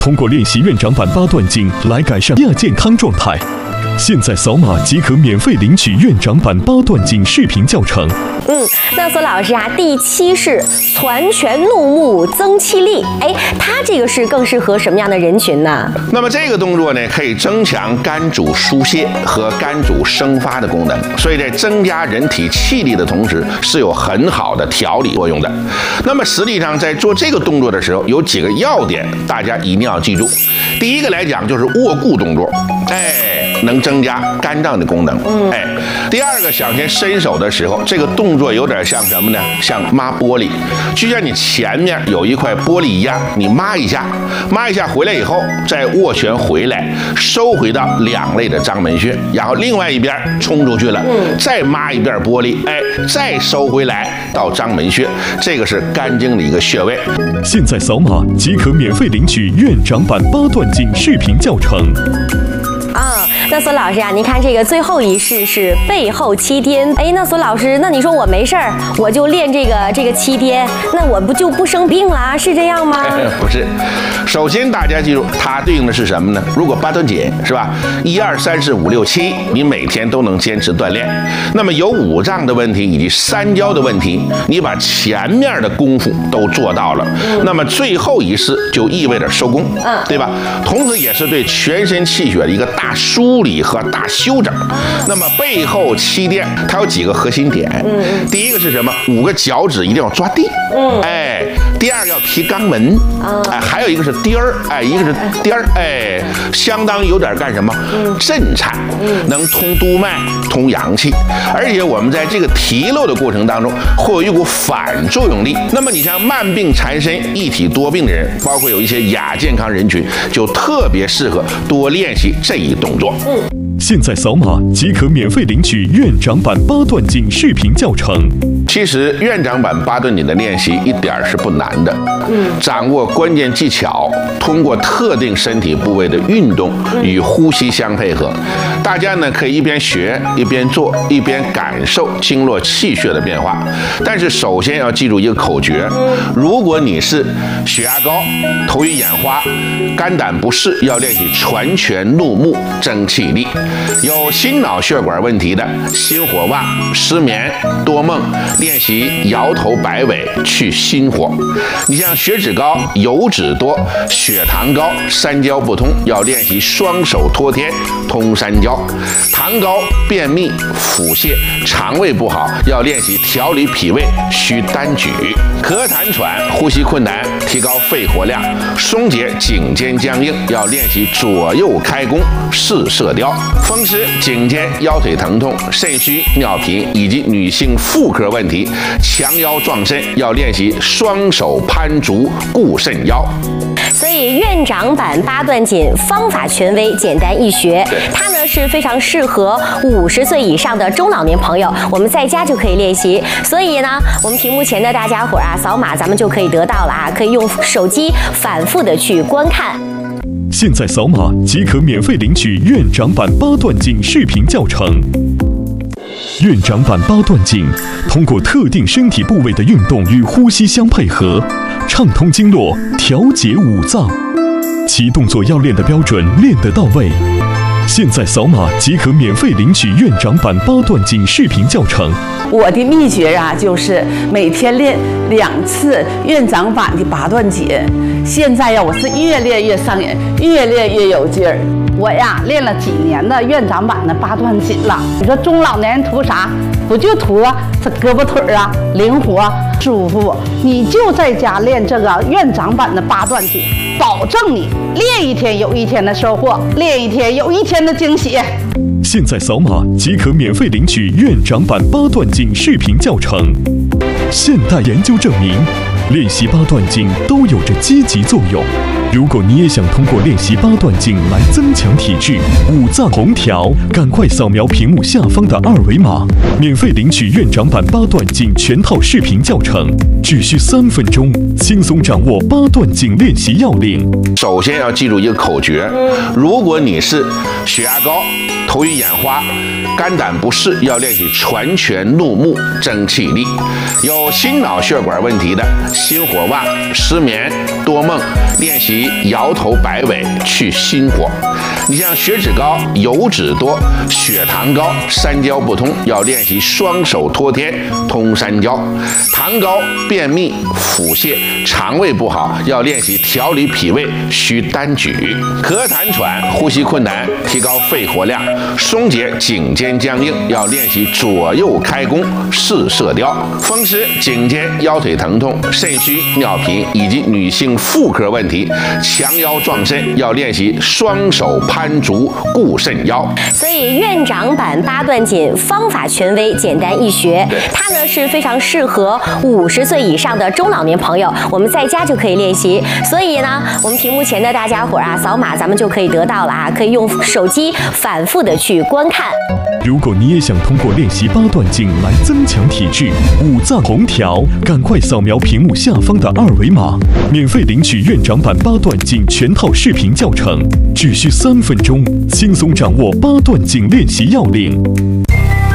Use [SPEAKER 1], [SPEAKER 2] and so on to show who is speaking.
[SPEAKER 1] 通过练习院长版八段锦来改善亚健康状态。现在扫码即可免费领取院长版八段锦视频教程。
[SPEAKER 2] 那索老师啊，第7是攒拳怒目增气力，它这个是更适合什么样的人群呢？
[SPEAKER 3] 那么这个动作呢，可以增强肝主疏泄和肝主生发的功能，所以在增加人体气力的同时，是有很好的调理作用的。那么实际上在做这个动作的时候，有几个要点，大家一定要记住。第一个来讲就是握固动作，能增加肝脏的功能。第二个，想先伸手的时候，这个动作有点像什么呢？像抹玻璃，就像你前面有一块玻璃一样，你抹一下回来以后，再握拳回来，收回到两肋的章门穴，然后另外一边冲出去了，再抹一遍玻璃，再收回来到章门穴，这个是肝经的一个穴位。
[SPEAKER 1] 现在扫码即可免费领取院长版八段锦视频教程。
[SPEAKER 2] 那索老师啊，您看这个最后一式是背后七颠，那索老师，那你说我没事儿，我就练这个七颠，那我就不生病了，是这样吗？
[SPEAKER 3] 不是，首先大家记住，它对应的是什么呢？如果八段锦是吧，1、2、3、4、5、6、7，你每天都能坚持锻炼，那么有五脏的问题以及三焦的问题，你把前面的功夫都做到了，那么最后一式就意味着收工，对吧？同时也是对全身气血的一个大梳理和大修整。那么背后七颠它有几个核心点，第一个是什么？5个脚趾一定要抓地，第二个要提肛门，还有一个是颠儿，一个是颠儿，相当于有点干什么？震颤，能通督脉、通阳气，而且我们在这个提溜的过程当中，会有一股反作用力。那么你像慢病缠身、一体多病的人，包括有一些亚健康人群，就特别适合多练习这一动作。
[SPEAKER 1] 现在扫码即可免费领取院长版八段锦视频教程。
[SPEAKER 3] 其实院长版八段锦的练习一点是不难的，掌握关键技巧，通过特定身体部位的运动与呼吸相配合，大家呢可以一边学一边做，一边感受经络气血的变化。但是首先要记住一个口诀，如果你是血压高、头晕眼花、肝胆不适，要练习攒拳怒目增气力；有心脑血管问题的，心火旺、失眠、多梦，练习摇头摆尾去心火。你像血脂高、油脂多、血糖高、三焦不通，要练习双手托天通三焦。糖高、便秘、腹泻、肠胃不好，要练习调理脾胃需单举。咳痰喘、呼吸困难，提高肺活量，松解颈肩僵硬，要练习左右开弓试射雕。风湿、颈肩、腰腿疼痛、肾虚、尿频以及女性妇科问题，强腰壮肾，要练习双手攀竹固肾腰。
[SPEAKER 2] 所以院长版八段锦方法权威，简单易学，它呢是非常适合50岁以上的中老年朋友，我们在家就可以练习。所以呢，我们屏幕前的大家伙啊，扫码咱们就可以得到了啊，可以用手机反复的去观看。
[SPEAKER 1] 现在扫码即可免费领取院长版八段锦视频教程。院长版八段锦通过特定身体部位的运动与呼吸相配合，畅通经络，调节五脏，其动作要练得标准，练得到位。现在扫码即可免费领取院长版八段锦视频教程。
[SPEAKER 4] 我的秘诀啊，就是每天练2次院长版的八段锦。现在呀，我是越练越上瘾，越练越有劲儿。我呀，练了几年的院长版的八段锦了。你说中老年人图啥？不就图这胳膊腿啊灵活舒服？你就在家练这个院长版的八段锦，保证你练一天有一天的收获，练一天有一天的惊喜。
[SPEAKER 1] 现在扫码即可免费领取院长版八段锦视频教程。现代研究证明，练习八段锦都有着积极作用。如果你也想通过练习八段锦来增强体质、五脏同调，赶快扫描屏幕下方的2维码，免费领取院长版八段锦全套视频教程，只需3分钟，轻松掌握八段锦练习要领。
[SPEAKER 3] 首先要记住一个口诀，如果你是血压高、头晕眼花、肝胆不适，要练习攒拳怒目增气力；有心脑血管问题的，心火旺、失眠、多梦，练习习摇头摆尾去心火。你像血脂高、油脂多、血糖高、三焦不通，要练习双手托天通三焦；糖高、便秘、腹泻、肠胃不好，要练习调理脾胃需单举；咳痰喘、呼吸困难，提高肺活量；松解颈肩僵硬，要练习左右开弓试射雕；风湿、颈肩、腰腿疼痛、肾虚、尿频以及女性妇科问题，强腰壮肾，要练习双手攀足固肾腰。
[SPEAKER 2] 所以院长版八段锦方法权威，简单易学，它呢是非常适合50岁以上的中老年朋友，我们在家就可以练习。所以呢，我们屏幕前的大家伙啊，扫码咱们就可以得到了啊，可以用手机反复的去观看。
[SPEAKER 1] 如果你也想通过练习八段锦来增强体质、五脏红条，赶快扫描屏幕下方的2维码，免费领取院长版八段锦全套视频教程，只需3分钟，轻松掌握八段锦练习要领。